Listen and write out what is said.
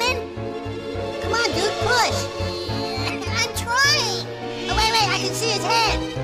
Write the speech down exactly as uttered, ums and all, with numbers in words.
in? Come on, dude, push. I'm trying. Oh, wait, wait, I can see his head.